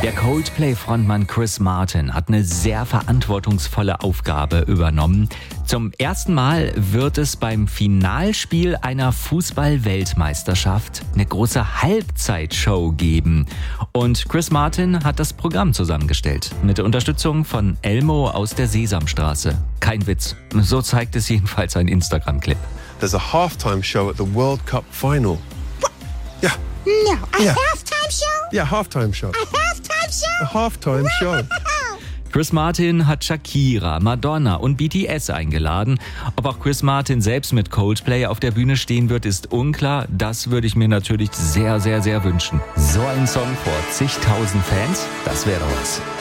Der Coldplay-Frontmann Chris Martin hat eine sehr verantwortungsvolle Aufgabe übernommen. Zum ersten Mal wird es beim Finalspiel einer Fußball-Weltmeisterschaft eine große Halbzeitshow geben. Und Chris Martin hat das Programm zusammengestellt. Mit der Unterstützung von Elmo aus der Sesamstraße. Kein Witz. So zeigt es jedenfalls ein Instagram-Clip. There's a halftime show at the World Cup final. Yeah. No, a Yeah. halftime show? Yeah, halftime show. A halftime show? A halftime show. Chris Martin hat Shakira, Madonna und BTS eingeladen. Ob auch Chris Martin selbst mit Coldplay auf der Bühne stehen wird, ist unklar. Das würde ich mir natürlich sehr, sehr, sehr wünschen. So ein Song vor zigtausend Fans, das wäre was.